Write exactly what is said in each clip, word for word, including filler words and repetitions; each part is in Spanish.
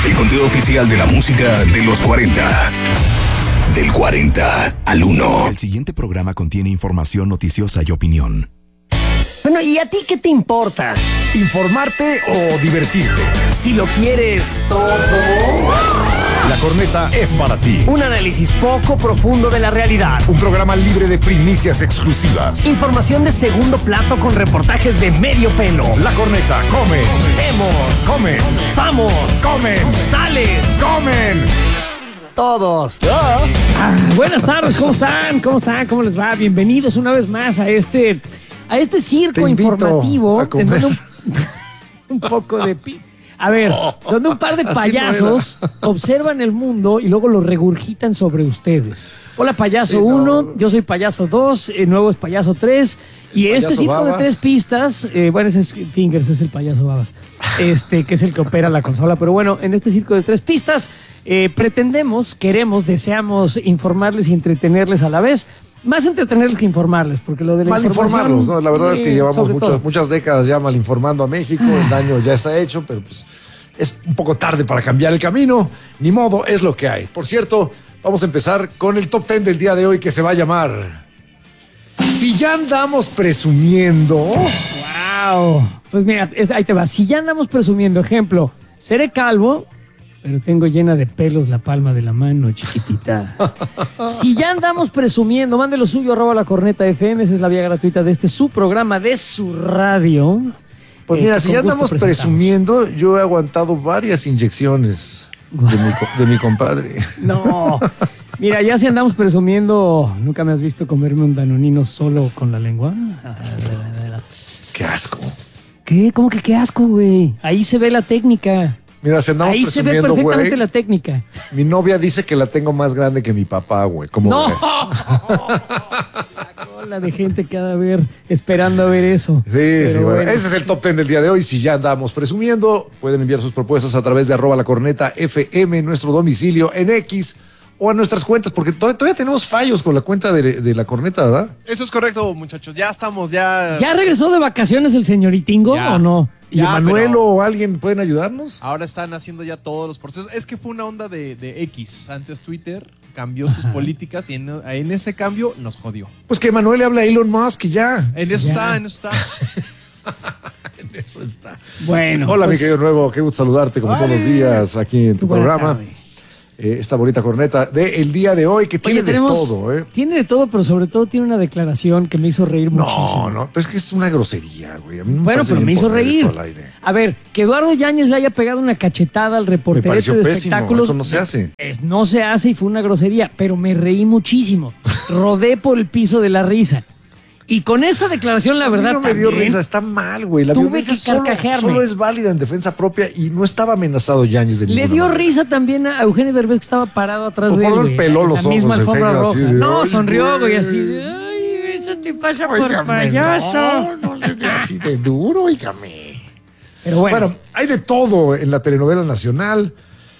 El conteo oficial de la música de los cuarenta. Del cuarenta al uno. El siguiente programa contiene información noticiosa y opinión. Bueno, ¿y a ti qué te importa? ¿Informarte o divertirte? Si lo quieres todo. La Corneta es para ti. Un análisis poco profundo de la realidad. Un programa libre de primicias exclusivas. Información de segundo plato con reportajes de medio pelo. La Corneta come. Vemos. Comen. Somos. Comen. Sales. Comen. Todos. Ah, buenas tardes, ¿cómo están? ¿Cómo están? ¿Cómo les va? Bienvenidos una vez más a este, a este circo informativo. En donde un, un poco de... Pi A ver, donde un par de payasos observan el mundo y luego lo regurgitan sobre ustedes. Hola, payaso uno, sí, no. Yo soy payaso dos, el nuevo es payaso tres. Y payaso este circo Babas. De tres pistas, eh, bueno, ese es Fingers, es el payaso Babas, este, que es el que opera la consola. Pero bueno, en este circo de tres pistas eh, pretendemos, queremos, deseamos informarles y entretenerles a la vez. Más entretenerles que informarles, porque lo de la mal informarlos, ¿no? La verdad eh, es que llevamos muchas, muchas décadas ya mal informando a México, el daño ya está hecho, pero pues es un poco tarde para cambiar el camino, ni modo, es lo que hay. Por cierto, vamos a empezar con el top ten del día de hoy, que se va a llamar Si ya andamos presumiendo. ¡Wow! Pues mira, ahí te va. Si ya andamos presumiendo, ejemplo, seré calvo, pero tengo llena de pelos la palma de la mano, chiquitita. Si ya andamos presumiendo, mande lo suyo, arroba la corneta F M, esa es la vía gratuita de este su programa, de su radio. Pues mira, eh, si ya andamos presumiendo, yo he aguantado varias inyecciones de mi, de mi compadre. No, mira, ya si andamos presumiendo, ¿nunca me has visto comerme un danonino solo con la lengua? ¡Qué asco! ¿Qué? ¿Cómo que qué asco, güey? Ahí se ve la técnica. Mira, si andamos ahí se ve perfectamente güey, la técnica. Mi novia dice que la tengo más grande que mi papá, güey. ¿Cómo no. ves? La cola de gente que ha de ver esperando a ver eso. Sí, Pero sí, bueno. Bueno. Ese es el top ten del día de hoy. Si ya andamos presumiendo, pueden enviar sus propuestas a través de arroba la corneta F M, nuestro domicilio en X, o a nuestras cuentas, porque todavía, todavía tenemos fallos con la cuenta de, de la corneta, ¿verdad? Eso es correcto, muchachos. Ya estamos, ya... ¿Ya regresó de vacaciones el señoritingo o no? ¿Y ya, Emanuel o alguien pueden ayudarnos? Ahora están haciendo ya todos los procesos. Es que fue una onda de, de X. Antes Twitter cambió sus Ajá. políticas y en, en ese cambio nos jodió. Pues que Emanuel le habla a Elon Musk y ya. En eso ya. está, en eso está. En eso está. Bueno. Hola, pues, mi querido nuevo. Qué gusto saludarte como vale. todos los días aquí en tu programa. Eh, esta bonita corneta de el día de hoy que tiene Oye, tenemos, de todo, ¿eh? Tiene de todo, pero sobre todo tiene una declaración que me hizo reír no, muchísimo. No, no, pero es que es una grosería, güey. A mí no bueno, pero me hizo reír. A ver, que Eduardo Yáñez le haya pegado una cachetada al reporterete de pésimo, espectáculos. Eso no se hace. Es, no se hace y fue una grosería, pero me reí muchísimo. Rodé por el piso de la risa. Y con esta declaración, la verdad, no me dio risa, está mal, güey. La violencia solo, solo es válida en defensa propia y no estaba amenazado Yáñez de ninguna Le dio manera. risa también a Eugenio Derbez, que estaba parado atrás de él, güey. peló los la misma ojos, alfombra roja. De, no, ay, sonrió, güey, güey, así de, ay, eso te pasa Óigame, por payaso. No, no le dé así de duro, oígame. Pero bueno. Bueno, hay de todo en la telenovela nacional.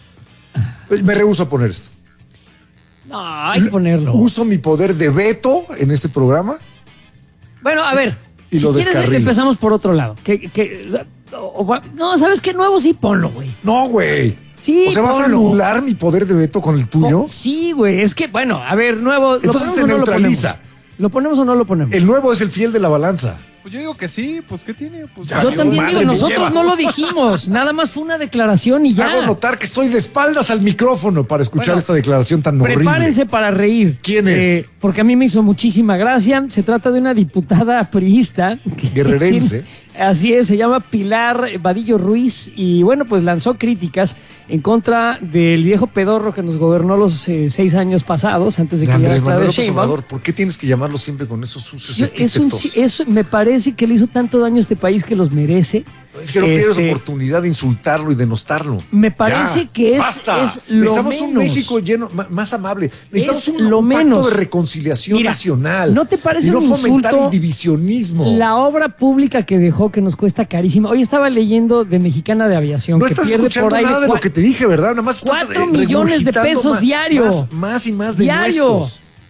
Me rehúso a poner esto. No, hay que ponerlo. Uso mi poder de veto en este programa. Bueno, a ver, y si lo quieres descarrilo. empezamos por otro lado. Que, que, o, o, no, ¿sabes qué? Nuevo sí, ponlo, güey. No, güey. Sí, o sea, ¿vas ponlo. a anular mi poder de veto con el tuyo? Oh, sí, güey. Es que, bueno, a ver, nuevo. Entonces se neutraliza. ¿Lo ponemos o no lo ponemos? El nuevo es el fiel de la balanza. Pues yo digo que sí, pues ¿qué tiene? Pues ya, yo también digo, nosotros no lo dijimos, nada más fue una declaración y ya. Hago notar que estoy de espaldas al micrófono para escuchar bueno, esta declaración tan horrible. Prepárense para reír. ¿Quién es? Eh, porque a mí me hizo muchísima gracia. Se trata de una diputada priista. Guerrerense. Tiene, así es, se llama Pilar Vadillo Ruiz y bueno, pues lanzó críticas en contra del viejo pedorro que nos gobernó los eh, seis años pasados, antes de que llegara Claudia Sheinbaum. ¿Por qué tienes que llamarlo siempre con esos sucios Yo, es un, es, me parece que le hizo tanto daño a este país que los merece. Es que no este, tienes oportunidad de insultarlo y denostarlo. Me parece ya, que es, basta. es lo Necesitamos menos. un México lleno, más amable. Necesitamos es un, lo un menos. pacto de reconciliación Mira, nacional. ¿No te parece y no un fomentar insulto el divisionismo? La obra pública que dejó que nos cuesta carísima. Hoy estaba leyendo de Mexicana de Aviación. No que estás pierde escuchando por ahí nada de, de lo que te dije, ¿verdad? Nada más cuatro millones de pesos más, diarios. Más, más y más de diario. nuestros.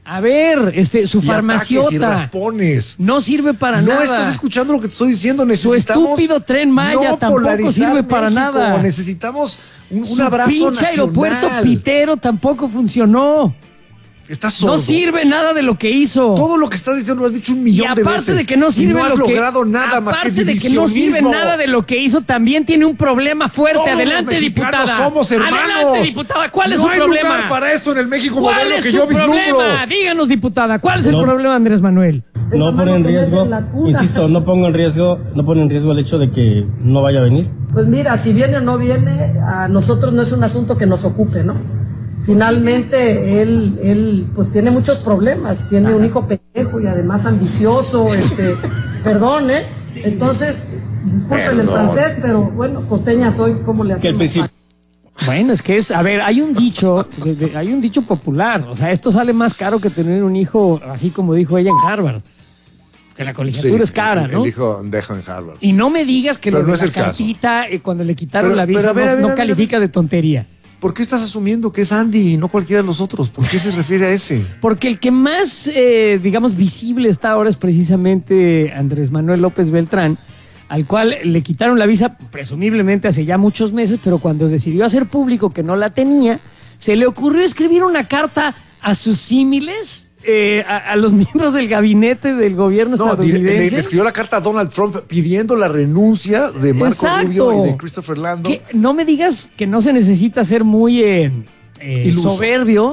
A ver, este, su y farmaciota. Y raspones. No sirve para no nada. No estás escuchando lo que te estoy diciendo. Necesitamos Su estúpido Tren Maya no tampoco sirve para México. nada. Necesitamos un, su un abrazo pinche nacional. aeropuerto pitero tampoco funcionó. Estás sordo. No sirve nada de lo que hizo. Todo lo que estás diciendo lo has dicho un millón de veces. Y aparte de que no sirve y no has lo que, logrado nada más que aparte de que no sirve nada de lo que hizo, también tiene un problema fuerte. Todos Adelante, los diputada. Somos hermanos. Adelante, diputada. ¿Cuál es no su problema? No hay lugar para esto en el México ¿Cuál modelo es que su yo vislumbro? problema? Díganos, diputada. ¿Cuál es el no, problema, Andrés Manuel? No pone en riesgo, insisto, no pongo en riesgo, no pone en riesgo el hecho de que no vaya a venir. Pues mira, si viene o no viene, a nosotros no es un asunto que nos ocupe, ¿no? Finalmente, él, él pues tiene muchos problemas, tiene un hijo pendejo y además ambicioso, este, perdón, ¿eh? Entonces, disculpen el francés, pero bueno, costeña soy, ¿cómo le hacemos? Bueno, es que es, a ver, hay un dicho, de, de, hay un dicho popular, o sea, esto sale más caro que tener un hijo, así como dijo ella en Harvard, que la colegiatura sí, es cara, el, ¿no? El hijo deja en Harvard. Y no me digas que pero lo no de es la el cartita, eh, cuando le quitaron pero, la visa, a ver, no, a ver, no a ver, califica a ver. de tontería. ¿Por qué estás asumiendo que es Andy y no cualquiera de los otros? ¿Por qué se refiere a ese? Porque el que más, eh, digamos, visible está ahora es precisamente Andrés Manuel López Beltrán, al cual le quitaron la visa presumiblemente hace ya muchos meses, pero cuando decidió hacer público que no la tenía, se le ocurrió escribir una carta a sus símiles, eh, a, a los miembros del gabinete del gobierno no, estadounidense. Le, le escribió la carta a Donald Trump pidiendo la renuncia de Marco Exacto. Rubio y de Christopher Landon. Que no me digas que no se necesita ser muy eh, eh, soberbio,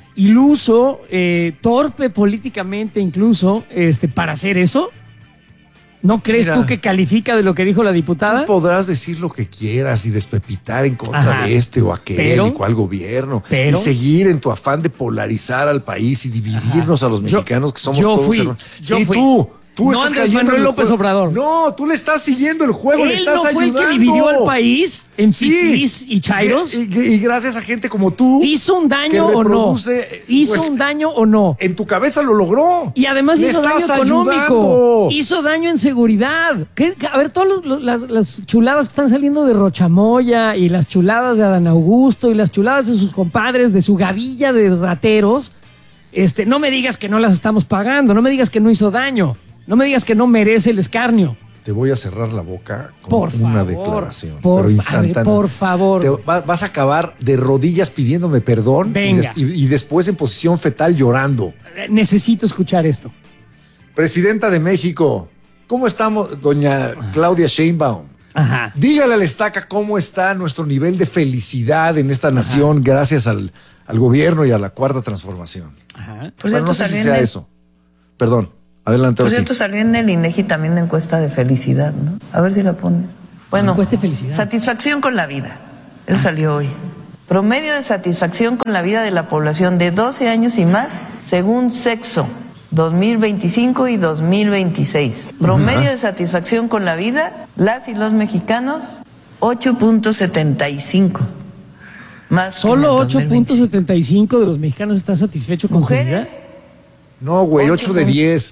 iluso, eh, torpe políticamente incluso, este, para hacer eso. ¿No crees Mira, tú que califica de lo que dijo la diputada? Tú podrás decir lo que quieras y despepitar en contra Ajá, de este o aquel pero, y cual gobierno. Pero, y seguir en tu afán de polarizar al país y dividirnos ajá, a los mexicanos yo, que somos yo todos fui, hermanos. Yo sí, fui. tú. Tú no estás Andrés cayendo Manuel en el López juego. Obrador. No, tú le estás siguiendo el juego, Él le estás no fue ayudando. el que dividió al país en fifís sí, y chairos. Y, y, y gracias a gente como tú. ¿Hizo un daño o no? ¿Hizo pues, un daño o no? En tu cabeza lo logró. Y además le hizo daño económico. Ayudando. Hizo daño en seguridad. ¿Qué? A ver, todas las, las chuladas que están saliendo de Rochamoya y las chuladas de Adán Augusto y las chuladas de sus compadres, de su gavilla de rateros, este, no me digas que no las estamos pagando, no me digas que no hizo daño. No me digas que no merece el escarnio. Te voy a cerrar la boca con por una favor, declaración. Por, pero a ver, por favor. Te va, vas a acabar de rodillas pidiéndome perdón. Venga. Y, des, y, y después en posición fetal llorando. Necesito escuchar esto. Presidenta de México, ¿cómo estamos, doña Claudia Sheinbaum? Ajá. Dígale a la estaca cómo está nuestro nivel de felicidad en esta nación. Ajá. Gracias al, al gobierno y a la Cuarta Transformación. Ajá. Pues bueno, no sé si sea de... eso. Perdón. Adelante. Por cierto, salió en el INEGI también una encuesta de felicidad, ¿no? A ver si la pones. Bueno, encuesta de felicidad. Satisfacción con la vida. Eso salió hoy. Promedio de satisfacción con la vida de la población de doce años y más, según Sexo, dos mil veinticinco y dos mil veintiséis. Promedio uh-huh. de satisfacción con la vida, las y los mexicanos, ocho punto setenta y cinco. Más ¿Solo ocho punto setenta y cinco de los mexicanos están satisfechos con ¿Mujeres? su vida? No, güey, ocho de diez.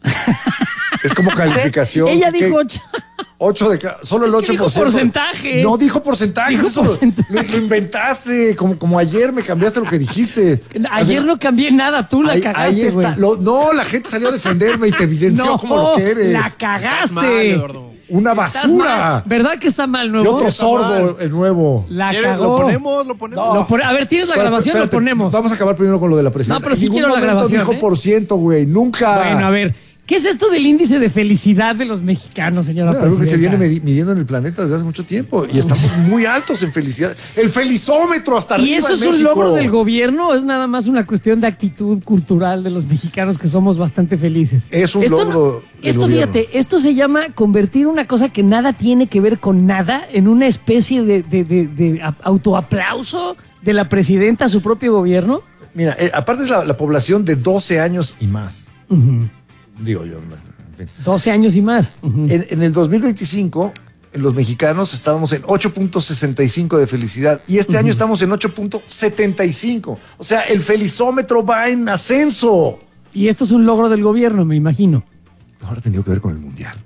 Es como calificación. Ella dijo ocho. ocho de cada. Solo el es ocho por ciento. Dijo porcentaje. No dijo porcentaje. Dijo eso porcentaje. Lo, lo inventaste. Como, como ayer me cambiaste lo que dijiste. Ayer o sea, no cambié nada. Tú la ahí, cagaste, ahí está. Lo, no, la gente salió a defenderme y te evidenció no, como lo que eres. La cagaste. Mal, Una basura. ¿Verdad que está mal, nuevo? Y otro sordo, el nuevo. La cagó. ¿Lo ponemos? ¿Lo ponemos? No. Lo pone, a ver, ¿tienes la Espérate, grabación? espérate, Lo ponemos. Vamos a acabar primero con lo de la presidenta. No, pero sí en quiero la grabación. dijo ¿eh? por ciento, güey. Nunca. Bueno, a ver. ¿Qué es esto del índice de felicidad de los mexicanos, señora Claro, presidenta? que se viene midiendo en el planeta desde hace mucho tiempo y estamos muy altos en felicidad. El felizómetro hasta arriba. ¿Y eso es un logro del gobierno o es nada más una cuestión de actitud cultural de los mexicanos que somos bastante felices? Es un esto logro no, del Esto, gobierno. Fíjate, esto se llama convertir una cosa que nada tiene que ver con nada en una especie de, de, de, de autoaplauso de la presidenta a su propio gobierno. Mira, eh, aparte es la, la población de doce años y más. Uh-huh. Digo yo. doce años y más. Uh-huh. En, en el dos mil veinticinco, en los mexicanos estábamos en ocho punto sesenta y cinco de felicidad y este uh-huh. año estamos en ocho punto setenta y cinco. O sea, el felizómetro va en ascenso. Y esto es un logro del gobierno, me imagino. Ahora ha tenido que ver con el mundial.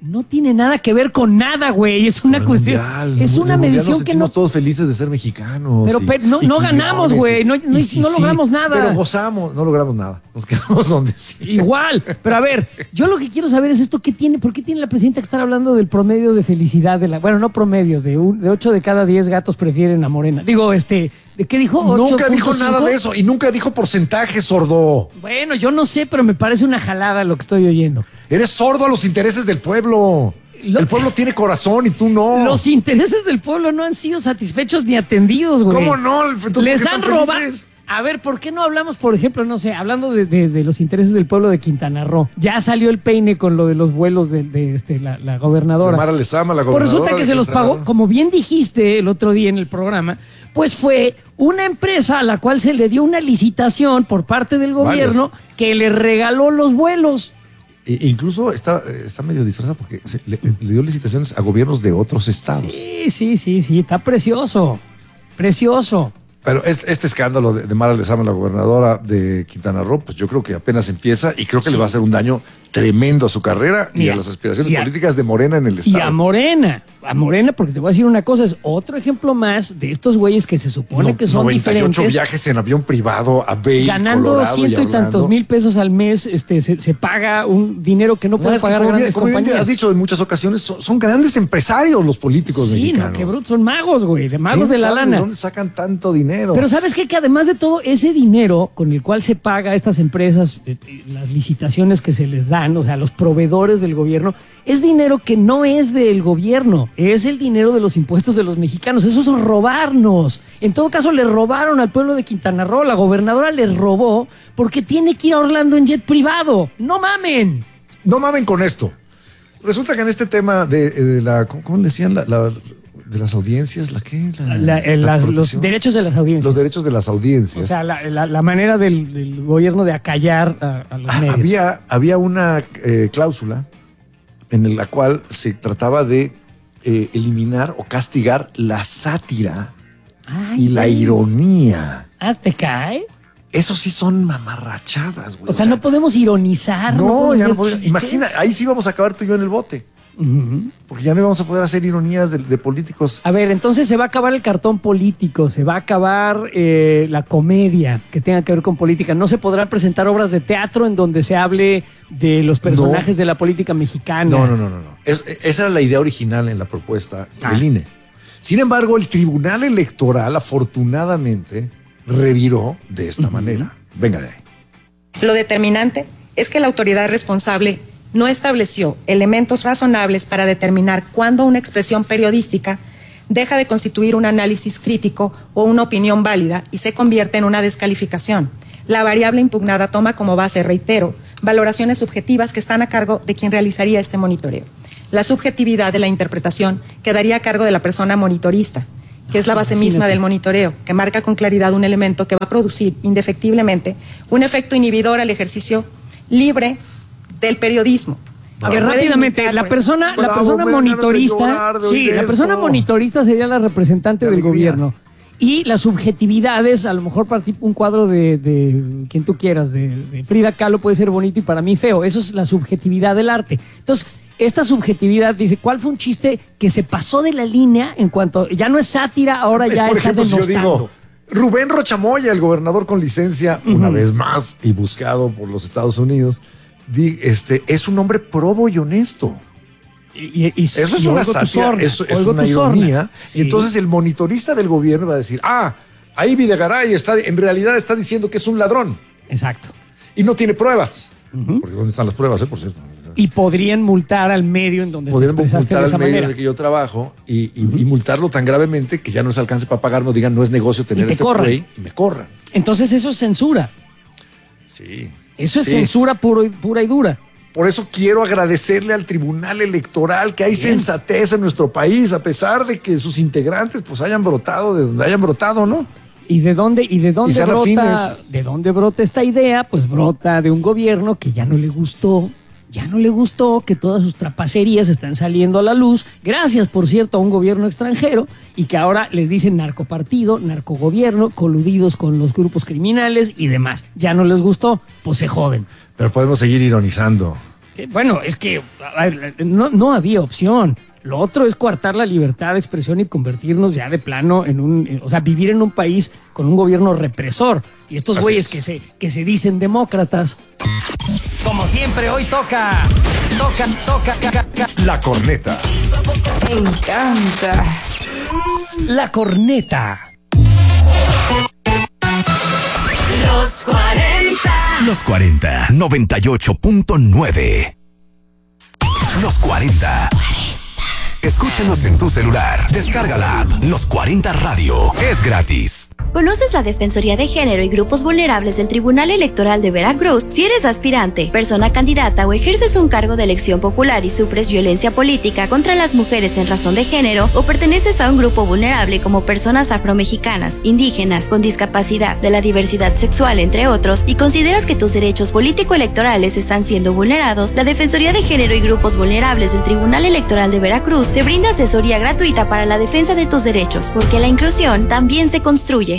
No tiene nada que ver con nada, güey. Es una el cuestión. mundial, es una medición nos que no. todos felices de ser mexicanos. Pero, y, pero no, y no ganamos, güey. No, no, sí, no logramos sí, nada. Pero gozamos, no logramos nada. Nos quedamos donde sí. Igual. Pero a ver, yo lo que quiero saber es esto: ¿qué tiene? ¿Por qué tiene la presidenta que estar hablando del promedio de felicidad de la. Bueno, no promedio, de, un, de ocho de cada diez gatos prefieren a Morena? Digo, este. ¿De qué dijo? Nunca dijo ocho punto cinco. nada de eso y nunca dijo porcentaje, sordo. Bueno, yo no sé, pero me parece una jalada lo que estoy oyendo. Eres sordo a los intereses del pueblo. Lo, el pueblo tiene corazón y tú no. Los intereses del pueblo no han sido satisfechos ni atendidos, güey. ¿Cómo no? Entonces, les han robado. A ver, ¿por qué no hablamos, por ejemplo, no sé, hablando de, de, de los intereses del pueblo de Quintana Roo? Ya salió el peine con lo de los vuelos de, de este, la, la gobernadora. Mara Lezama, la gobernadora. Pues resulta que se los pagó, como bien dijiste el otro día en el programa, pues fue una empresa a la cual se le dio una licitación por parte del gobierno Varios. que le regaló los vuelos. E incluso está, está medio disfrazada porque se, le, le dio licitaciones a gobiernos de otros estados. Sí, sí, sí, sí, está precioso, precioso. Pero este, este escándalo de, de Mara Lezama, la gobernadora de Quintana Roo, pues yo creo que apenas empieza y creo que sí. le va a hacer un daño tremendo a su carrera y, y a, a las aspiraciones a, políticas de Morena en el estado. Y a Morena, a Morena, porque te voy a decir una cosa, es otro ejemplo más de estos güeyes que se supone no, que son noventa y ocho diferentes. Viajes en avión privado a Bay, ganando Colorado ciento y, y tantos mil pesos al mes, este, se, se paga un dinero que no puede no, pagar como grandes bien, como compañías. Bien has dicho en muchas ocasiones, son, son grandes empresarios los políticos sí, mexicanos. Sí, no, qué brutos, son magos, güey, de magos de la sabe lana. ¿De dónde sacan tanto dinero? Pero ¿sabes qué? Que además de todo, ese dinero con el cual se paga a estas empresas, eh, las licitaciones que se les dan, o sea, los proveedores del gobierno, es dinero que no es del gobierno, es el dinero de los impuestos de los mexicanos. Eso es robarnos. En todo caso, le robaron al pueblo de Quintana Roo. La gobernadora le robó porque tiene que ir a Orlando en jet privado. ¡No mamen! No mamen con esto. Resulta que en este tema de, de la, ¿cómo le decían? La, la, de las audiencias, ¿la qué? La, la, la, la, los derechos de las audiencias. Los derechos de las audiencias. O sea, la, la, la manera del, del gobierno de acallar a, a los medios. Había, había una eh, cláusula en la cual se trataba de eh, eliminar o castigar la sátira Ay, y la ay. ironía. ¿Hazte cae? Eso sí son mamarrachadas, güey. O, o sea, sea, no podemos ironizar. No, no ya no podemos. Imagina, ahí sí vamos a acabar tú y yo en el bote. Uh-huh. Porque ya no íbamos a poder hacer ironías de, de políticos. A ver, entonces se va a acabar el cartón político, se va a acabar eh, la comedia que tenga que ver con política. No se podrán presentar obras de teatro en donde se hable de los personajes no. de la política mexicana. No, no, no, no. no. Es, esa era la idea original en la propuesta ah. del I N E. Sin embargo, el Tribunal Electoral, afortunadamente, reviró de esta uh-huh. manera. Venga de ahí. Lo determinante es que la autoridad responsable no estableció elementos razonables para determinar cuándo una expresión periodística deja de constituir un análisis crítico o una opinión válida y se convierte en una descalificación. La variable impugnada toma como base, reitero, valoraciones subjetivas que están a cargo de quien realizaría este monitoreo. La subjetividad de la interpretación quedaría a cargo de la persona monitorista, que es la base misma del monitoreo, que marca con claridad un elemento que va a producir indefectiblemente un efecto inhibidor al ejercicio libre del periodismo. A ver, rápidamente, la persona, la persona monitorista, sí, la persona monitorista sería la representante del gobierno. Y las subjetividades, a lo mejor para ti un cuadro de, de quien tú quieras, de, de Frida Kahlo puede ser bonito y para mí feo. Eso es la subjetividad del arte. Entonces, esta subjetividad dice, ¿cuál fue un chiste que se pasó de la línea en cuanto, ya no es sátira, ahora ya por está ejemplo, denostando? Si yo digo, Rubén Rochamoya, el gobernador con licencia, uh-huh. una vez más, y buscado por los Estados Unidos, di, este, es un hombre probo y honesto. Y, y, y, eso es una sátira, eso es una ironía. Sí. Y entonces el monitorista del gobierno va a decir, ah, ahí Videgaray está, en realidad está diciendo que es un ladrón. Exacto. Y no tiene pruebas. Uh-huh. Porque ¿dónde están las pruebas, eh, por cierto? Y podrían multar al medio en donde podrían te expresaste de esa al medio manera. en el que yo trabajo y, y, uh-huh. y multarlo tan gravemente que ya no les alcance para pagarme, digan, no es negocio tener este güey y me corran. Entonces eso es censura. Sí. Eso es sí. censura puro y, pura y dura. Por eso quiero agradecerle al Tribunal Electoral que hay Bien. sensatez en nuestro país, a pesar de que sus integrantes pues hayan brotado de donde hayan brotado, ¿no? ¿Y de dónde, y de dónde y brota? Afines. ¿De dónde brota esta idea? Pues brota de un gobierno que ya no le gustó, ya no le gustó que todas sus trapacerías están saliendo a la luz, gracias, por cierto, a un gobierno extranjero, y que ahora les dicen narcopartido, narcogobierno, coludidos con los grupos criminales y demás. Ya no les gustó, pues se joden. Pero podemos seguir ironizando. Sí, bueno, es que a ver, no, no había opción. Lo otro es coartar la libertad de expresión y convertirnos ya de plano en un... En, o sea, vivir en un país con un gobierno represor. Y estos güeyes que se, que se dicen demócratas. Como siempre, hoy toca... Toca, toca... Ca, ca, La corneta. Me encanta. La corneta. Los cuarenta. Los cuarenta. noventa y ocho punto nueve. Los cuarenta. Escúchanos en tu celular. Descarga la app Los cuarenta Radio. Es gratis. ¿Conoces la Defensoría de Género y Grupos Vulnerables del Tribunal Electoral de Veracruz? Si eres aspirante, persona candidata o ejerces un cargo de elección popular y sufres violencia política contra las mujeres en razón de género o perteneces a un grupo vulnerable como personas afromexicanas, indígenas, con discapacidad, de la diversidad sexual, entre otros, y consideras que tus derechos político-electorales están siendo vulnerados, la Defensoría de Género y Grupos Vulnerables del Tribunal Electoral de Veracruz te brinda asesoría gratuita para la defensa de tus derechos, porque la inclusión también se construye.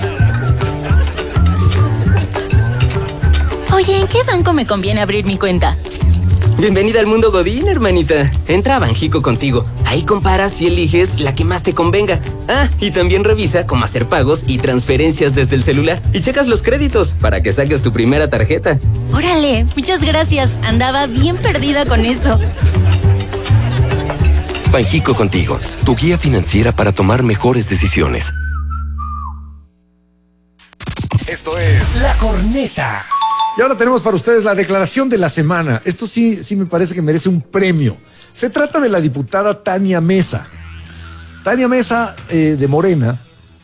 Oye, ¿en qué banco me conviene abrir mi cuenta? Bienvenida al mundo Godín, hermanita. Entra a Banjico Contigo. Ahí comparas y eliges la que más te convenga. Ah, y también revisa cómo hacer pagos y transferencias desde el celular. Y checas los créditos para que saques tu primera tarjeta. Órale, muchas gracias. Andaba bien perdida con eso. Banjico Contigo, tu guía financiera para tomar mejores decisiones. Esto es La Corneta. Y ahora tenemos para ustedes la declaración de la semana. Esto sí, sí me parece que merece un premio. Se trata de la diputada Tania Mesa. Tania Mesa, eh, de Morena,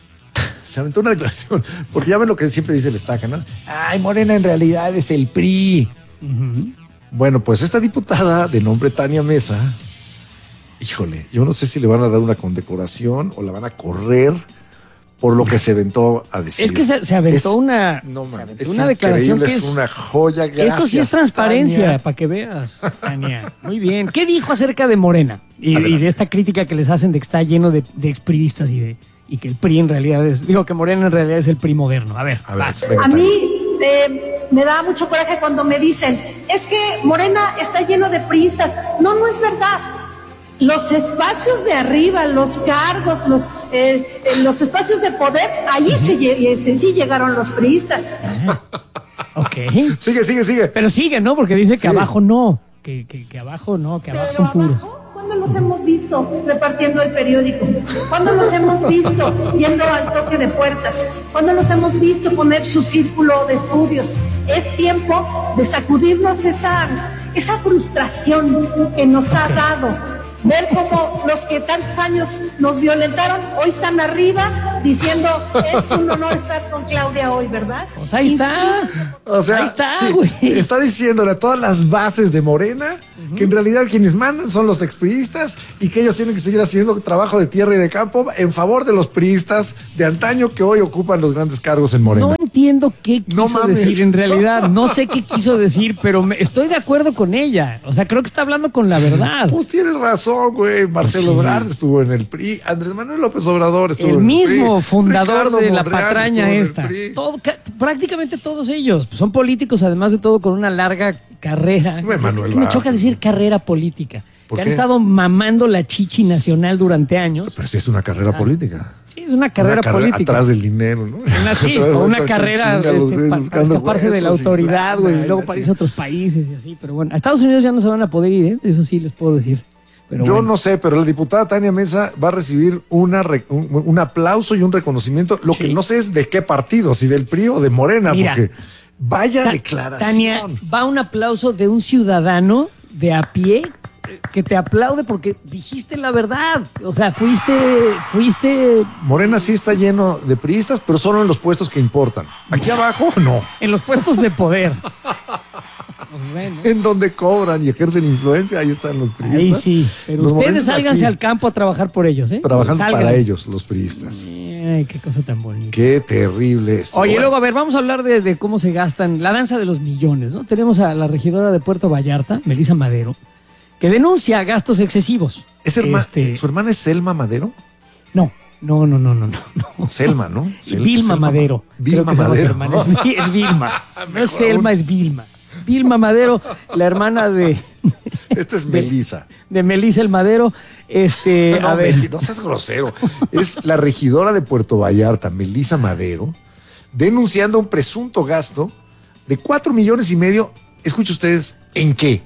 se aventó una declaración, porque ya ven lo que siempre dice el Estaca, ¿no? Ay, Morena en realidad es el P R I. Uh-huh. Bueno, pues esta diputada de nombre Tania Mesa, híjole, yo no sé si le van a dar una condecoración o la van a correr por lo que se aventó a decir. Es que se, se aventó es, una, no, man, se aventó es una declaración que es, es una joya. Gracias, esto sí es transparencia, para que veas, Tania. Muy bien. ¿Qué dijo acerca de Morena y, y de esta crítica que les hacen de que está lleno de, de expriistas y de y que el P R I en realidad es, digo que Morena en realidad es el P R I moderno? A ver, a, ver, venga, a mí eh, me da mucho coraje cuando me dicen, es que Morena está lleno de priistas. No, no es verdad. Los espacios de arriba, los cargos, los eh, los espacios de poder, allí uh-huh. sí, sí llegaron los priistas. Ah, ok. Sigue, sigue, sigue. Pero sigue, ¿no? Porque dice que sí. abajo no, que, que, que abajo no, que abajo Pero son puros. Abajo, ¿cuándo los hemos visto repartiendo el periódico? ¿Cuándo los hemos visto yendo al toque de puertas? ¿Cuándo los hemos visto poner su círculo de estudios? Es tiempo de sacudirnos esa, esa frustración que nos okay. ha dado. Ver cómo los que tantos años nos violentaron hoy están arriba diciendo es un honor estar con Claudia hoy, ¿verdad? Pues ahí está. O sea, ahí está, sí, güey. Está diciéndole a todas las bases de Morena uh-huh. que en realidad quienes mandan son los expriistas y que ellos tienen que seguir haciendo trabajo de tierra y de campo en favor de los priistas de antaño que hoy ocupan los grandes cargos en Morena. No entiendo qué quiso no decir en realidad. No sé qué quiso decir, pero me, estoy de acuerdo con ella. O sea, creo que está hablando con la verdad. Pues tienes razón. Güey, Marcelo Ebrard sí. estuvo en el P R I, Andrés Manuel López Obrador estuvo el en mismo, el mismo fundador Ricardo de la Monreal patraña esta. Todo, ca- prácticamente todos ellos son políticos, además de todo, con una larga carrera. No, Manuel es que me choca decir carrera política. Que qué? Han estado mamando la chichi nacional durante años. Pero sí es una carrera ah. política. Sí, es una carrera una política. Atrás del dinero, ¿no? Una, sí, o una carrera este, para, para escaparse de la autoridad, güey, y luego para irse a otros países y así. Pero bueno, a Estados Unidos ya no se van a poder ir, ¿eh? Eso sí les puedo decir. Pero Yo bueno. no sé, pero la diputada Tania Mesa va a recibir una re, un, un aplauso y un reconocimiento. Lo sí. que no sé es de qué partido, si del P R I o de Morena, Mira, porque vaya ta- declaración. Tania, va un aplauso de un ciudadano de a pie que te aplaude porque dijiste la verdad. O sea, fuiste, fuiste... Morena sí está lleno de priistas, pero solo en los puestos que importan. Aquí abajo, no. En los puestos de poder. Pues bueno. En donde cobran y ejercen influencia, ahí están los priistas. Ahí sí, pero los ustedes sálganse al campo a trabajar por ellos, ¿eh? Trabajando Salgan. para ellos, los priistas. Ay, qué cosa tan bonita. Qué terrible esto. Oye, bueno. luego, a ver, vamos a hablar de, de cómo se gastan la danza de los millones, ¿no? Tenemos a la regidora de Puerto Vallarta, Melissa Madero, que denuncia gastos excesivos. ¿Es herma- este... ¿Su hermana es Selma Madero? No. No, no, no, no, no. Selma, ¿no? Sel- Vilma Selma Madero. Vilma Creo que Madero. Es, es Vilma. No es Selma, es Vilma. Vilma Madero, la hermana de... Esta es Melisa. De, de Melisa el Madero. Este, no, a ver. Mel, no seas grosero. Es la regidora de Puerto Vallarta, Melisa Madero, denunciando un presunto gasto de cuatro millones y medio. Escuchen ustedes, ¿en qué?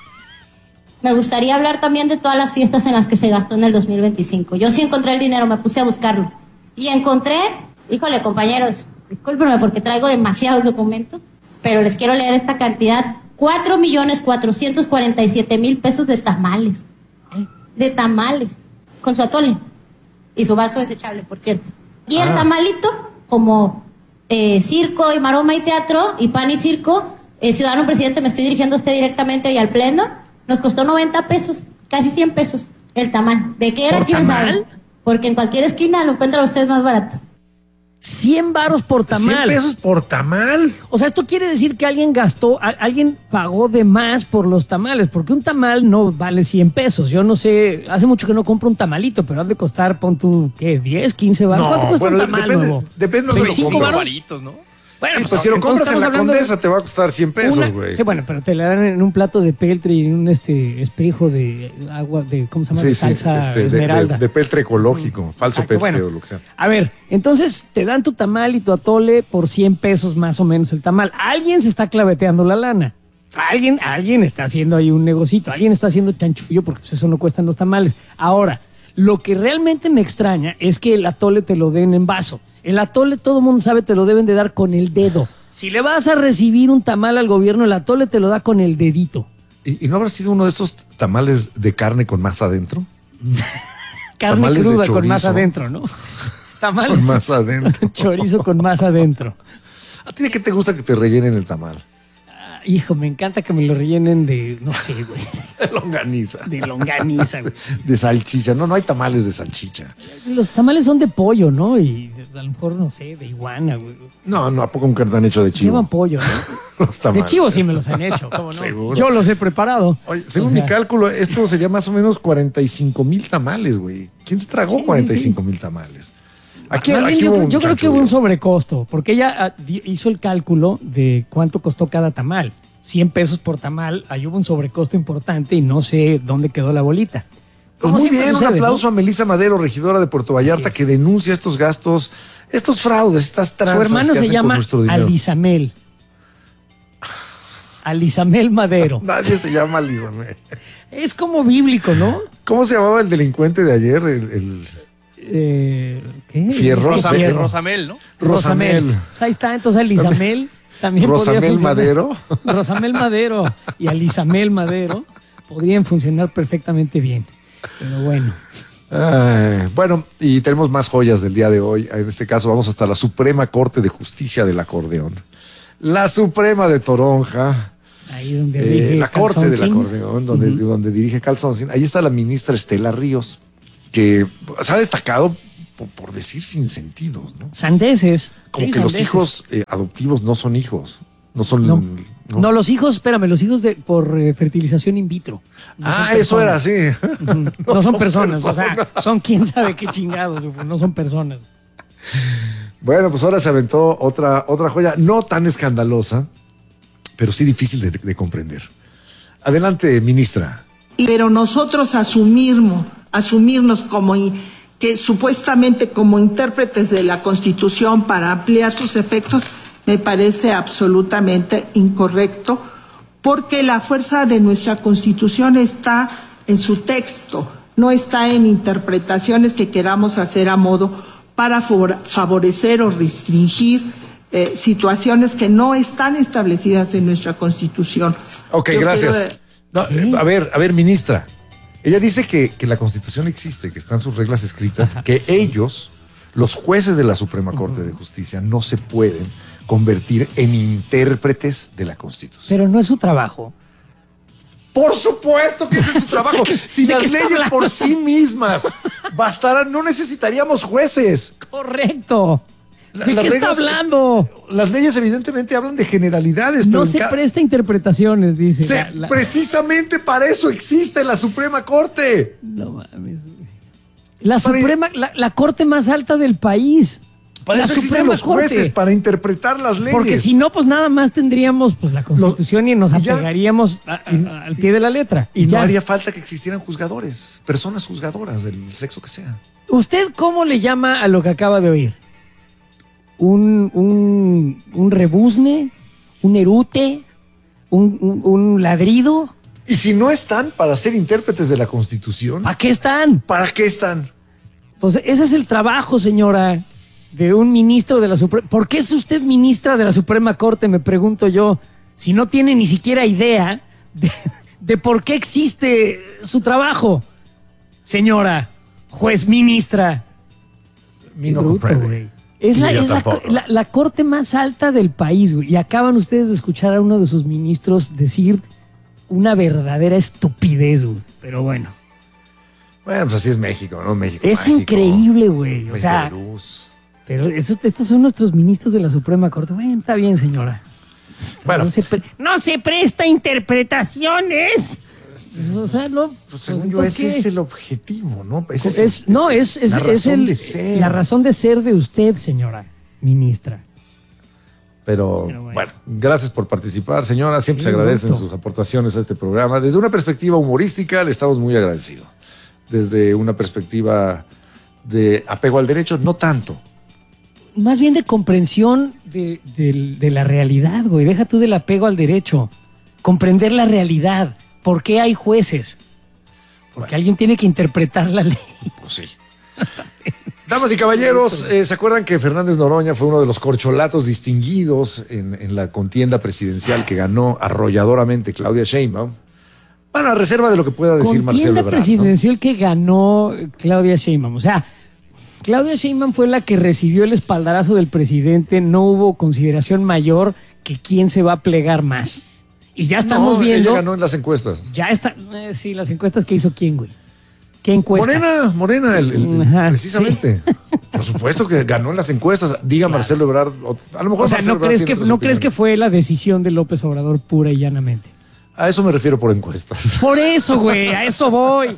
Me gustaría hablar también de todas las fiestas en las que se gastó en el dos mil veinticinco. Yo sí encontré el dinero, me puse a buscarlo. Y encontré, híjole compañeros, discúlpenme porque traigo demasiados documentos, pero les quiero leer esta cantidad. cuatro millones cuatrocientos cuarenta y siete mil pesos de tamales. De tamales. Con su atole. Y su vaso desechable, por cierto. Y el ah. tamalito, como eh, circo y maroma y teatro, y pan y circo, eh, ciudadano presidente, me estoy dirigiendo a usted directamente y al pleno, nos costó noventa pesos, casi cien pesos el tamal. ¿De qué era? ¿Quién sabe? Porque en cualquier esquina lo encuentran ustedes más barato. cien varos por tamal. cien pesos por tamal. O sea, esto quiere decir que alguien gastó, a, alguien pagó de más por los tamales, porque un tamal no vale cien pesos. Yo no sé, hace mucho que no compro un tamalito, pero han de costar, pon tú, ¿qué? ¿diez, quince varos? No, ¿Cuánto cuesta bueno, un tamal depende, nuevo? Depende de los varitos, ¿no? Bueno, sí, pues, pues si lo compras en la Condesa de... te va a costar cien pesos, güey. Sí, bueno, pero te la dan en un plato de peltre y en un este espejo de agua, de ¿cómo se llama? Sí, de sí, salsa este, esmeralda. De, de, de peltre ecológico, mm. falso Exacto, peltre bueno, o lo que sea. A ver, entonces te dan tu tamal y tu atole por cien pesos más o menos el tamal. Alguien se está claveteando la lana. Alguien, alguien está haciendo ahí un negocito. Alguien está haciendo chanchullo porque pues, eso no cuestan los tamales. Ahora, lo que realmente me extraña es que el atole te lo den en vaso. El atole, todo el mundo sabe, te lo deben de dar con el dedo. Si le vas a recibir un tamal al gobierno, el atole te lo da con el dedito. ¿Y, y no habrá sido uno de esos tamales de carne con masa adentro? Carne tamales cruda con masa adentro, ¿no? Tamales con masa adentro. Chorizo con masa adentro. ¿A ti de qué te gusta que te rellenen el tamal? Ah, hijo, me encanta que me lo rellenen de, no sé, güey. De longaniza. De longaniza, güey. De salchicha. No, no hay tamales de salchicha. Los tamales son de pollo, ¿no? Y a lo mejor, no sé, de iguana, güey. No, no, ¿a poco nunca te han hecho de chivo? Llevan pollo, ¿no? Los tamales. De chivo sí me los han hecho, ¿cómo no? Seguro. Yo los he preparado. Oye, según o sea, mi cálculo, esto sería más o menos cuarenta y cinco mil tamales, güey. ¿Quién se tragó sí, cuarenta y cinco mil sí. tamales? Aquí, bien, aquí yo, yo creo que hubo un sobrecosto, porque ella hizo el cálculo de cuánto costó cada tamal. cien pesos por tamal, ahí hubo un sobrecosto importante y no sé dónde quedó la bolita. Pues muy bien, sucede, un aplauso ¿no? a Melisa Madero, regidora de Puerto Vallarta, que denuncia estos gastos, estos fraudes, estas tranzas. Su hermano que se llama Alisamel. Alisamel Madero. Nadie se llama Alisamel. Es como bíblico, ¿no? ¿Cómo se llamaba el delincuente de ayer? El, el... Eh, ¿Qué? Fierro. Rosa, Fierro. Rosamel, ¿no? Rosamel. Rosamel. Pues ahí está, entonces Alisamel también Rosamel Madero. Rosamel Madero y Alisamel Madero podrían funcionar perfectamente bien. Pero bueno. Ay, bueno, y tenemos más joyas del día de hoy. En este caso vamos hasta la Suprema Corte de Justicia del Acordeón. La Suprema de Toronja. Ahí donde dirige eh, La Corte Calzoncín. del Acordeón, donde, uh-huh. donde dirige Calzoncín. Ahí está la ministra Estela Ríos, que se ha destacado por, por decir sin sentidos, ¿no? Sandeces. Como sí, que sandeces. los hijos eh, adoptivos no son hijos. No son. No, no. no los hijos, espérame, los hijos de por eh, fertilización in vitro. No ah, eso era así. Uh-huh. No, no son, son personas, personas, o sea, son quién sabe qué chingados, no son personas. Bueno, pues ahora se aventó otra, otra joya, no tan escandalosa, pero sí difícil de, de comprender. Adelante, ministra. Pero nosotros asumirnos, asumirnos como que supuestamente como intérpretes de la Constitución para ampliar sus efectos, me parece absolutamente incorrecto, porque la fuerza de nuestra Constitución está en su texto, no está en interpretaciones que queramos hacer a modo para favorecer o restringir eh, situaciones que no están establecidas en nuestra Constitución. Ok, Yo gracias. No, a ver, a ver, ministra. Ella dice que, que la Constitución existe, que están sus reglas escritas, Ajá. que ellos, los jueces de la Suprema Corte uh-huh. de Justicia, no se pueden convertir en intérpretes de la Constitución. Pero no es su trabajo. Por supuesto que ese es su trabajo. Si las leyes por sí mismas bastaran, no necesitaríamos jueces. Correcto. La, ¿De qué reglas, está hablando? Las leyes evidentemente hablan de generalidades. No pero se ca- presta interpretaciones, dice. Se, la, la... Precisamente para eso existe la Suprema Corte. No mames. La para Suprema, ir... la, la corte más alta del país. Para la eso existen Suprema los jueces, Corte. para interpretar las leyes. Porque si no, pues nada más tendríamos pues la Constitución Lo, y nos apegaríamos a, a, al pie de la letra. Y, y no ya. haría falta que existieran juzgadores, personas juzgadoras del sexo que sea. ¿Usted cómo le llama a lo que acaba de oír? ¿Un, un, un rebuzne? ¿Un erute? ¿Un, un, un ladrido? Y si no están para ser intérpretes de la Constitución, ¿para qué están? ¿Para qué están? Pues ese es el trabajo, señora, de un ministro de la Suprema. ¿Por qué es usted ministra de la Suprema Corte? Me pregunto yo, si no tiene ni siquiera idea de, de por qué existe su trabajo, señora, juez ministra. Mi no bruto, güey. Es, la, es la, la, la corte más alta del país, güey. Y acaban ustedes de escuchar a uno de sus ministros decir una verdadera estupidez, güey. Pero bueno. Bueno, pues así es México, ¿no? México es mágico, increíble, güey. O sea, luz. Pero esos, estos son nuestros ministros de la Suprema Corte. Bueno, está bien, señora. Bueno. No se, pre no se presta interpretaciones. O sea, no. Pues según yo, ese es el objetivo, ¿no? Ese es, es, no, es, es, la es razón el, de ser. la razón de ser de usted, señora ministra. Pero, Pero bueno. bueno, gracias por participar, señora. Siempre sí, se agradecen gusto. sus aportaciones a este programa. Desde una perspectiva humorística, le estamos muy agradecidos. Desde una perspectiva de apego al derecho, no tanto. Más bien de comprensión de, de, de la realidad, güey. Deja tú del apego al derecho. Comprender la realidad. ¿Por qué hay jueces? Porque bueno. alguien tiene que interpretar la ley. Pues sí. Damas y caballeros, eh, ¿se acuerdan que Fernández Noroña fue uno de los corcholatos distinguidos en, en la contienda presidencial que ganó arrolladoramente Claudia Sheinbaum? Bueno, a reserva de lo que pueda decir Marcelo Ebrard. Contienda presidencial, ¿no?, que ganó Claudia Sheinbaum. O sea, Claudia Sheinbaum fue la que recibió el espaldarazo del presidente. No hubo consideración mayor que quién se va a plegar más. Y ya estamos no, viendo. Ella ganó en las encuestas. Ya está. Eh, sí, las encuestas que hizo quién, güey. ¿Qué encuesta? Morena, Morena, el, el, Ajá, precisamente. Sí. Por supuesto que ganó en las encuestas. Diga claro. Marcelo Ebrard. A lo mejor o sea, Marcelo ¿no, crees que, ¿no crees que fue la decisión de López Obrador pura y llanamente? A eso me refiero por encuestas. Por eso, güey, a eso voy.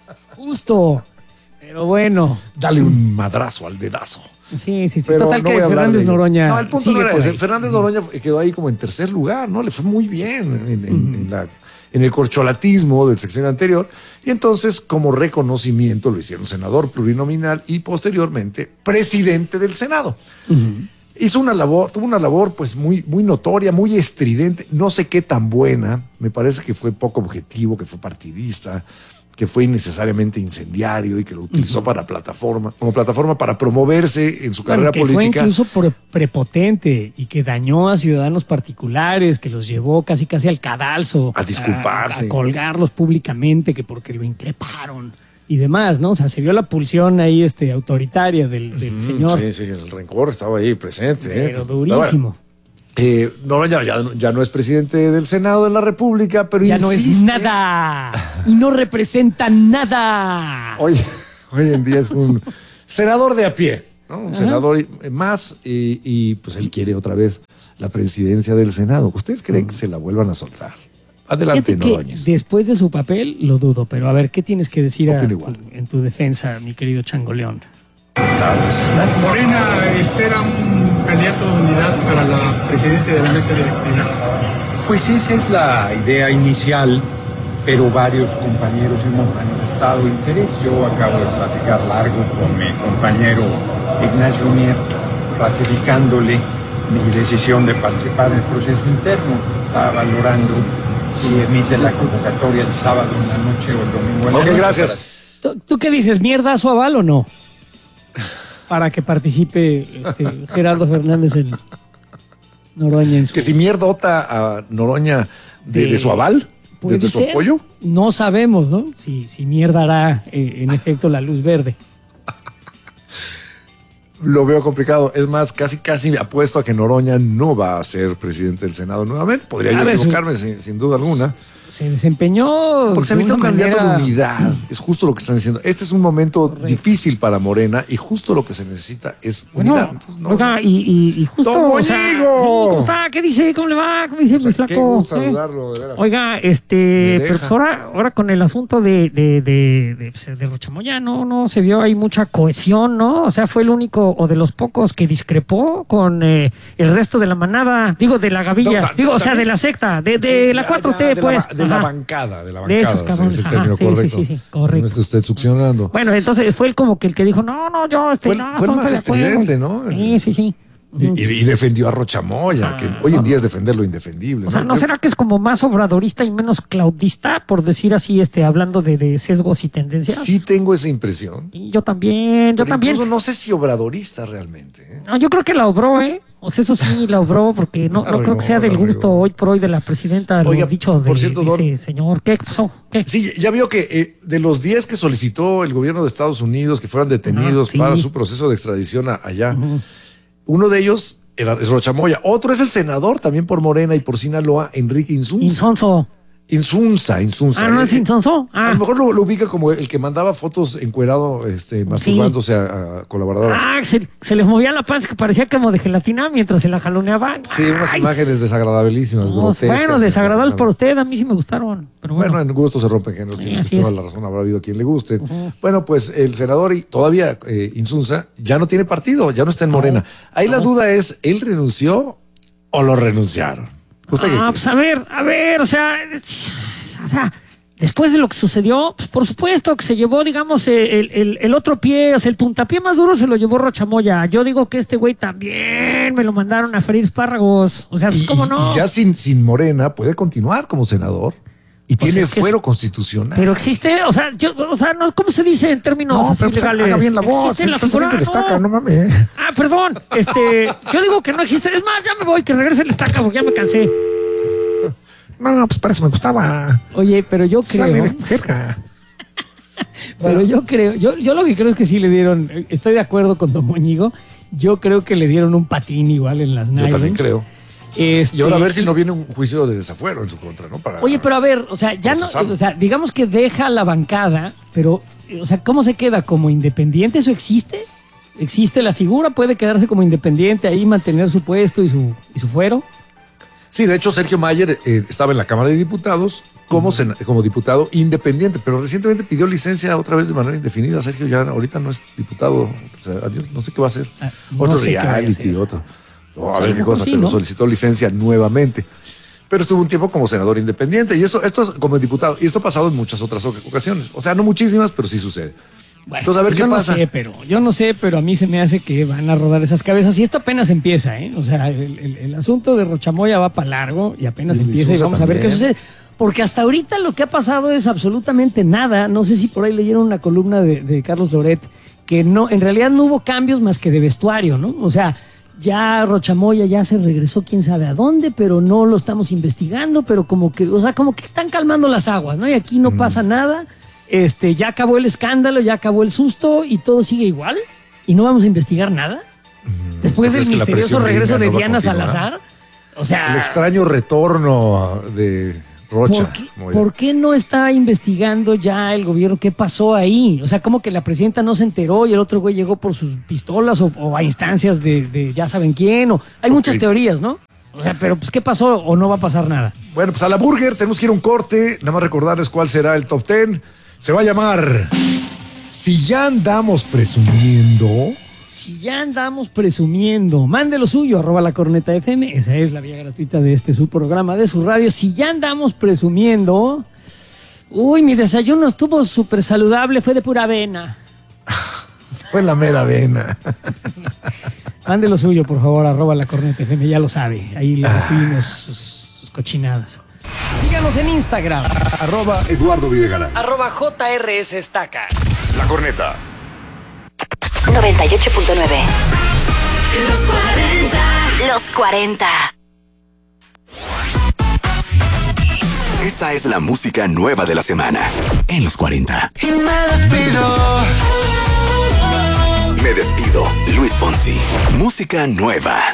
Justo. Pero bueno. Dale un madrazo al dedazo. Sí, sí, sí. Pero total no que Fernández Noroña. No, el punto no era ese. Fernández Noroña quedó ahí como en tercer lugar, ¿no? Le fue muy bien en, en, uh-huh. en, la, en el corcholatismo del sexenio anterior. Y entonces, como reconocimiento, lo hicieron senador plurinominal y posteriormente presidente del Senado. Uh-huh. Hizo una labor, tuvo una labor pues muy, muy notoria, muy estridente, no sé qué tan buena. Me parece que fue poco objetivo, que fue partidista, que fue innecesariamente incendiario y que lo utilizó uh-huh. para plataforma, como plataforma para promoverse en su bueno, carrera que política. Fue incluso pre prepotente y que dañó a ciudadanos particulares, que los llevó casi casi al cadalso. A disculparse. A, a colgarlos públicamente, que porque lo increparon y demás, ¿no? O sea, se vio la pulsión ahí este, autoritaria del, del uh-huh. señor. Sí, sí, el rencor estaba ahí presente. Pero ¿eh? durísimo. Eh, no, ya, ya, ya no es presidente del Senado de la República, pero ya insiste. no es nada y no representa nada. Hoy, hoy en día es un senador de a pie, ¿no? Un Ajá. senador más y, y pues él quiere otra vez la presidencia del Senado. ¿Ustedes creen uh-huh. que se la vuelvan a soltar? Adelante, Noroña. Después de su papel lo dudo, pero a ver, ¿qué tienes que decir a, en tu defensa, mi querido Changoleón? Morena espera un candidato de unidad para la presidencia de la mesa directiva. Pues esa es la idea inicial, pero varios compañeros hemos manifestado interés. Yo acabo de platicar largo con mi compañero Ignacio Mier, ratificándole mi decisión de participar en el proceso interno. Está valorando si emite la convocatoria el sábado en la noche o el domingo en la noche. Ok, gracias. ¿Tú, ¿Tú qué dices? ¿Mierda su aval o no? Para que participe este, Gerardo Fernández en Noroña. En su... Que si mierdota a Noroña de, de, de su aval, de su ser? apoyo. No sabemos, ¿no? Si, si mierda hará eh, en efecto la luz verde. Lo veo complicado. Es más, casi casi apuesto a que Noroña no va a ser presidente del Senado nuevamente. Podría a yo ver, equivocarme su... sin, sin duda alguna. se desempeñó. Porque se necesita un candidato manera... de unidad. Es justo lo que están diciendo. Este es un momento Correcto. difícil para Morena y justo lo que se necesita es bueno, unidad. Entonces, no, oiga, y, y, y justo. O sea, ¿cómo está? ¿Qué dice? ¿Cómo le va? ¿Cómo dice o sea, mi flaco? Saludarlo, de veras. Oiga, este, pero pues ahora, ahora con el asunto de, de, de, de, de, de Rochamoya, no, no se vio ahí mucha cohesión, ¿no? O sea, fue el único o de los pocos que discrepó con eh, el resto de la manada, digo, de la gavilla, no, ta, digo, ta, o sea, de la secta, de, de sí, la cuatro T, ya, pues. De la, de la bancada, de la bancada. De esos cabrones, ese es el término sí, correcto. Sí, sí, sí, correcto. No esté usted succionando. Bueno, entonces fue el como que el que dijo, no, no, yo, este, fue, no, fue el más estridente, ¿no? Sí, sí, sí. Y, y, y defendió a Rochamoya, ah, que hoy en día es defender lo indefendible. O sea, ¿no, ¿no será que es como más obradorista y menos claudista, por decir así, este, hablando de, de sesgos y tendencias? Sí tengo esa impresión. Y yo también, yo Pero también. Incluso no sé si obradorista realmente. ¿eh? No, yo creo que la obró, ¿eh? O sea, eso sí, la obró, porque no, no creo que sea del gusto hoy por hoy de la presidenta. Oiga, los dichos por de cierto, ese don, señor. ¿Qué pasó? ¿Qué? Sí, ya vio que eh, de los diez que solicitó el gobierno de Estados Unidos que fueran detenidos uh-huh, sí. para su proceso de extradición a, allá, uh-huh. uno de ellos era, es Rochamoya. Otro es el senador, también por Morena y por Sinaloa, Enrique Insunza. Insonso. Insunza, Insunza. Ah, no es Insonso. Ah. A lo mejor lo, lo ubica como el que mandaba fotos encuerado, este, masturbándose sí. a, a colaboradoras. Ah, se, se les movía la panza que parecía como de gelatina mientras se la jaloneaba. Sí, unas Ay. imágenes desagradabilísimas. No, bueno, desagradables por usted, a mí sí me gustaron. Pero bueno. bueno, en gusto se rompen géneros. Sí, si toda la razón habrá habido a quien le guste. Uh-huh. Bueno, pues el senador y todavía eh, Insunza ya no tiene partido, ya no está en Morena. No. Ahí no. la duda es, ¿él renunció o lo renunciaron? Ah, pues a ver, a ver, o sea, o sea, después de lo que sucedió, pues por supuesto que se llevó, digamos, el, el, el otro pie, o sea, el puntapié más duro se lo llevó Rochamoya. Yo digo que este güey también me lo mandaron a freír espárragos. O sea, pues, ¿cómo no? Y ya sin, sin Morena puede continuar como senador. Y pues tiene es fuero es, constitucional. Pero existe, o sea, yo, o sea, no, ¿cómo se dice en términos no, así pero pues legales? Haga bien la voz, existe la figura, no. Estaca, no mames. Ah, perdón, este, yo digo que no existe. Es más, ya me voy, que regrese el estaca porque ya me cansé. No, pues para eso me gustaba. Oye, pero yo creo. Cerca. Pero bueno. yo creo, yo, yo lo que creo es que sí le dieron, estoy de acuerdo con Don Moñigo, yo creo que le dieron un patín igual en las Nylons. Yo también creo. Este, y ahora a ver si no viene un juicio de desafuero en su contra, ¿no? Para oye, pero a ver, o sea, ya no, o sea, digamos que deja la bancada, pero, o sea, ¿cómo se queda? ¿Como independiente? ¿Eso existe? ¿Existe la figura? ¿Puede quedarse como independiente ahí, mantener su puesto y su, y su fuero? Sí, de hecho, Sergio Mayer eh, estaba en la Cámara de Diputados como, uh-huh. como diputado independiente, pero recientemente pidió licencia otra vez de manera indefinida. Sergio ya ahorita no es diputado, o sea, no sé qué va a hacer. Ah, otro no sé reality, otro. Oh, a o ver qué cosa, sí, pero ¿no? solicitó licencia nuevamente. Pero estuvo un tiempo como senador independiente y esto, esto es como diputado. Y esto ha pasado en muchas otras ocasiones. O sea, no muchísimas, pero sí sucede. Bueno, entonces, a ver qué yo pasa. No sé, pero, yo no sé, pero a mí se me hace que van a rodar esas cabezas. Y esto apenas empieza, ¿eh? O sea, el, el, el asunto de Rochamoya va para largo y apenas y empieza y vamos también. a ver qué sucede. Porque hasta ahorita lo que ha pasado es absolutamente nada. No sé si por ahí leyeron una columna de, de Carlos Loret que no, en realidad no hubo cambios más que de vestuario, ¿no? O sea, ya Rochamoya ya se regresó quién sabe a dónde, pero no lo estamos investigando, pero como que, o sea, como que están calmando las aguas, ¿no? Y aquí no mm. pasa nada, este, ya acabó el escándalo, ya acabó el susto y todo sigue igual y no vamos a investigar nada. Mm. Después del misterioso regreso de no Diana Salazar, o sea... El extraño retorno de... Rocha. ¿Por qué, ¿Por qué no está investigando ya el gobierno qué pasó ahí? O sea, como que la presidenta no se enteró y el otro güey llegó por sus pistolas o, o a instancias de, de ya saben quién. O, hay okay. muchas teorías, ¿no? O sea, pero pues ¿qué pasó o no va a pasar nada? Bueno, pues a la burger tenemos que ir a un corte. Nada más recordarles cuál será el top ten. Se va a llamar Si ya andamos presumiendo... Si ya andamos presumiendo, mande lo suyo, arroba la corneta F M, esa es la vía gratuita de este su programa de su radio. Si ya andamos presumiendo, uy, mi desayuno estuvo súper saludable, fue de pura avena. Fue la mera avena. Mande lo suyo, por favor, arroba la corneta F M, ya lo sabe, ahí le recibimos sus, sus cochinadas. Síganos en Instagram, arroba Eduardo Videgaray, arroba J R S Estaca. La corneta noventa y ocho punto nueve. Los cuarenta. Los cuarenta. Esta es la música nueva de la semana en Los cuarenta. Y me despido. Me despido, Luis Fonsi. Música nueva.